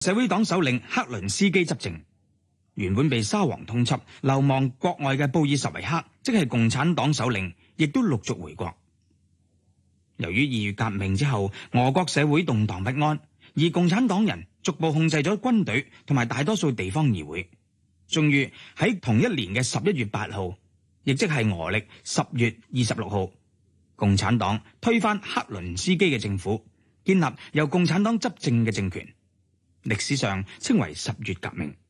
社會黨首領克倫斯基執政。原本被沙皇通緝流亡國外嘅布爾什維克，即係共產黨首領，亦都陸續回國。由於2月革命之後，俄國社會動盪不安，而共產黨人逐步控制咗軍隊同埋大多數地方議會。終於喺同一年嘅11月8號，亦即係俄曆10月26號，共產黨推翻克倫斯基嘅政府，建立由共產黨執政嘅政權，歷史上稱為10月革命。